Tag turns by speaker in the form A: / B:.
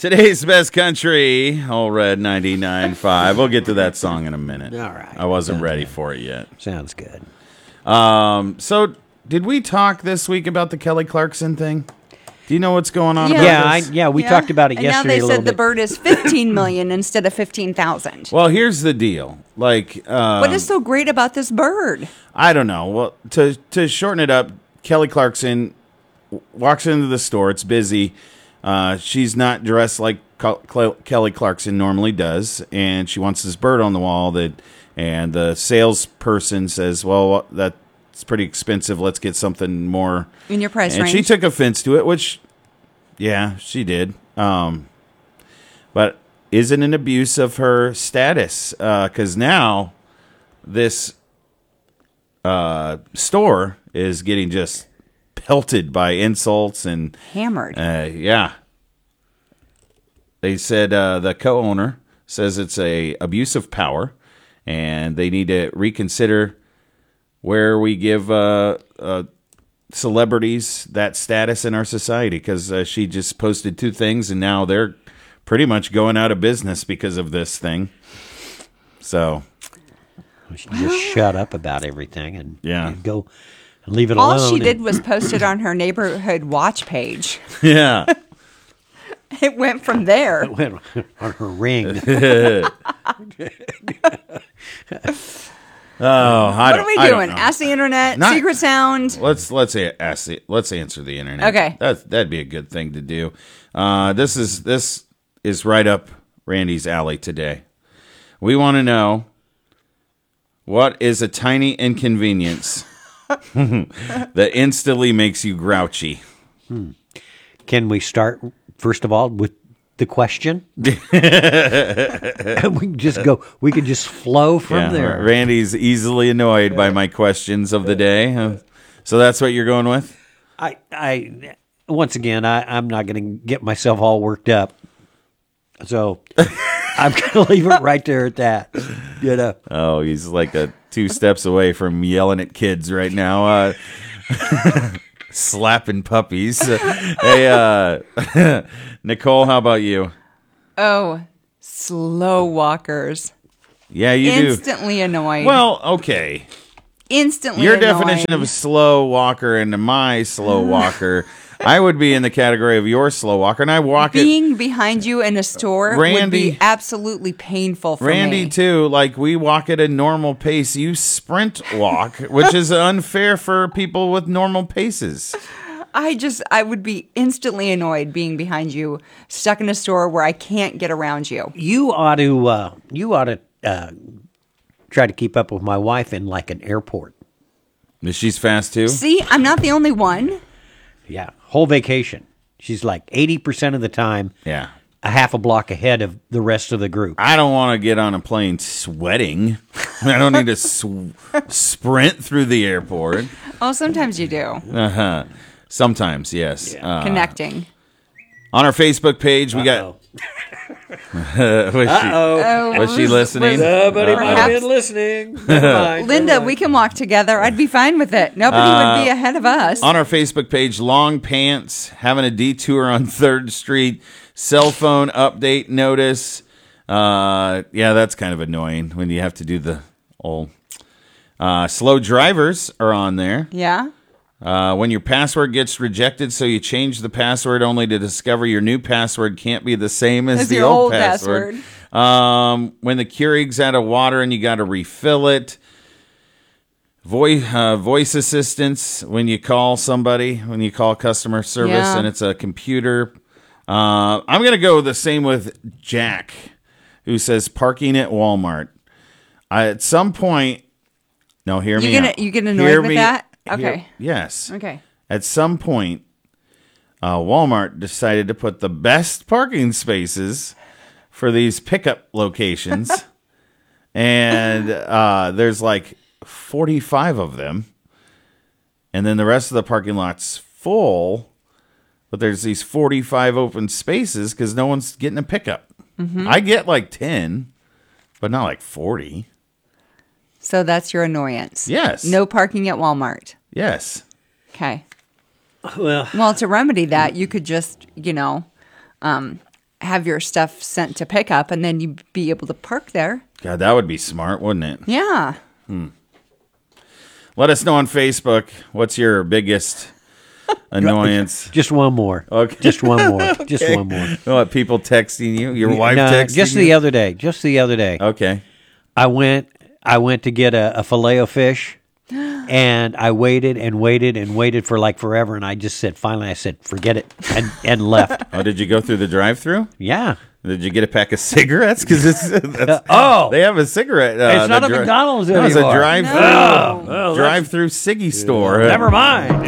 A: Today's best country, All Red 99.5. We'll get to that song in a minute.
B: All right.
A: I wasn't ready for it yet.
B: Sounds good.
A: So, did we talk this week about the Kelly Clarkson thing? Do you know what's going on about this?
B: We talked about it yesterday.
C: And now they said the bird is $15 million instead of $15,000.
A: Well, here's the deal.
C: What is so great about this bird?
A: I don't know. Well, to shorten it up, Kelly Clarkson walks into the store. It's busy. She's not dressed like Kelly Clarkson normally does, and she wants this bird on the wall. And the salesperson says, "Well, that's pretty expensive. Let's get something more
C: in your price
A: range." And she took offense to it, which, yeah, she did. But isn't an abuse of her status? Because now this store is getting just pelted by insults and
C: hammered.
A: Yeah. They said the co-owner says it's a abuse of power, and they need to reconsider where we give celebrities that status in our society, because she just posted 2 things, and now they're pretty much going out of business because of this thing. So
B: we should just shut up about everything and go and leave it
C: alone.
B: alone.
C: All she did was post it on her neighborhood watch page.
A: Yeah.
C: It went from there.
B: It went on her ring.
A: What are
C: we doing? Ask the internet. Secret sound.
A: Let's answer the internet.
C: Okay,
A: that'd be a good thing to do. This is right up Randy's alley today. We want to know, what is a tiny inconvenience that instantly makes you grouchy?
B: Can we start first of all with the question? We can just go. We can just flow from there.
A: Randy's easily annoyed by my questions of the day, so that's what you're going with.
B: I once again, I'm not going to get myself all worked up, so I'm going to leave it right there at that. You know. Oh,
A: he's like 2 steps away from yelling at kids right now. Slapping puppies. Hey, Nicole, how about you?
C: Oh, slow walkers.
A: Yeah, you
C: Instantly annoyed.
A: Well, okay.
C: Instantly
A: Your
C: annoyed.
A: definition of a slow walker and my slow walker, I would be in the category of your slow walker, and I walk
C: Being behind you in a store would be absolutely painful for me.
A: Randy, too. Like, we walk at a normal pace. You sprint walk, which is unfair for people with normal paces.
C: I would be instantly annoyed being behind you, stuck in a store where I can't get around you.
B: You ought to try to keep up with my wife in like an airport.
A: She's fast too.
C: See, I'm not the only one.
B: Yeah, whole vacation. She's like 80% of the time.
A: Yeah.
B: A half a block ahead of the rest of the group.
A: I don't want to get on a plane sweating. I don't need to sprint through the airport.
C: Oh, sometimes you do.
A: Uh-huh. Sometimes, yes.
C: Yeah. Connecting.
A: On our Facebook page, we got... Was she listening?
B: Somebody might have been listening.
C: Linda, we can walk together. I'd be fine with it. Nobody would be ahead of us.
A: On our Facebook page, long pants, having a detour on 3rd Street, cell phone update notice. Yeah, that's kind of annoying when you have to do the old... slow drivers are on there.
C: Yeah.
A: When your password gets rejected, so you change the password only to discover your new password can't be the same as the old password. When the Keurig's out of water and you got to refill it. Voice assistance when you call somebody, when you call customer service and it's a computer. I'm going to go the same with Jack, who says parking at Walmart. At some point, no, hear me out.
C: You get annoyed with that? Okay.
A: Yes.
C: Okay.
A: At some point, Walmart decided to put the best parking spaces for these pickup locations. And there's like 45 of them. And then the rest of the parking lot's full. But there's these 45 open spaces because no one's getting a pickup. Mm-hmm. I get like 10, but not like 40.
C: So that's your annoyance.
A: Yes.
C: No parking at Walmart.
A: Yes.
C: Okay.
B: Well,
C: to remedy that, you could just, have your stuff sent to pickup, and then you'd be able to park there.
A: God, that would be smart, wouldn't it?
C: Yeah.
A: Let us know on Facebook. What's your biggest annoyance?
B: Just one more.
A: Okay.
B: Just one more. Just one more.
A: What, people texting you? Your wife
B: No,
A: texting
B: just
A: you?
B: the other day. Just the other day.
A: Okay.
B: I went to get a filet of fish, and I waited and waited and waited for like forever, and I just said, finally, I said, forget it, and left.
A: Oh, did you go through the drive-through?
B: Yeah.
A: Did you get a pack of cigarettes? Because
B: Oh.
A: they have a cigarette.
B: It's not a McDonald's
A: No, it's a
B: anymore.
A: drive-through
C: No.
B: Well,
A: drive-through ciggy store.
B: Never mind.